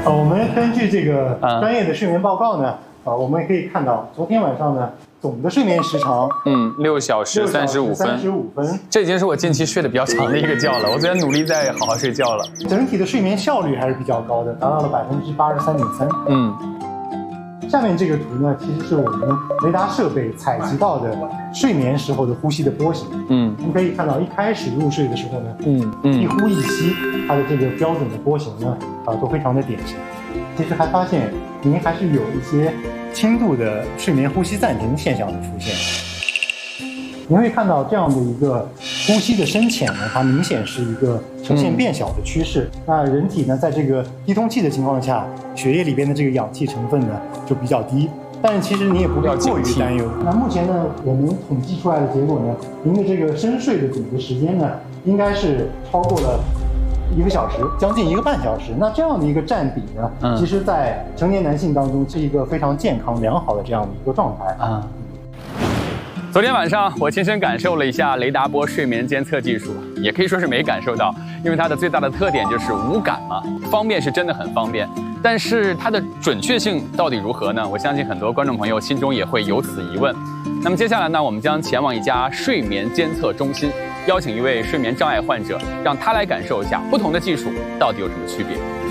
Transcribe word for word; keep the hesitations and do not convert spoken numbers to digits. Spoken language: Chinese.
呃，我们根据这个专业的睡眠报告呢，呃，我们也可以看到，昨天晚上呢，总的睡眠时长， 嗯，六小时三十五分， 三十五分， 这已经是我近期睡得比较长的一个觉了。我昨天努力在好好睡觉了， 整体的睡眠效率还是比较高的，达到了百分之八十三点三。 嗯。 下面这个图呢，其实是我们雷达设备采集到的睡眠时候的呼吸的波形。嗯，我们可以看到，一开始入睡的时候呢，嗯嗯，一呼一吸，它的这个标准的波形呢，啊，都非常的典型。其实还发现，您还是有一些轻度的睡眠呼吸暂停现象的出现。您会看到这样的一个呼吸的深浅呢，它明显是一个呈现变小的趋势。嗯、那人体呢，在这个低通气的情况下，血液里边的这个氧气成分呢就比较低。但是其实你也不要过于担忧。那目前呢，我们统计出来的结果呢，您的这个深睡的总的时间呢，应该是超过了一个小时，将近一个半小时。那这样的一个占比呢，嗯、其实在成年男性当中是一个非常健康良好的这样的一个状态啊。 昨天晚上我亲身感受了一下雷达波睡眠监测技术，也可以说是没感受到，因为它的最大的特点就是无感嘛，方便是真的很方便，但是它的准确性到底如何呢？我相信很多观众朋友心中也会有此疑问。那么接下来呢，我们将前往一家睡眠监测中心，邀请一位睡眠障碍患者，让他来感受一下不同的技术到底有什么区别。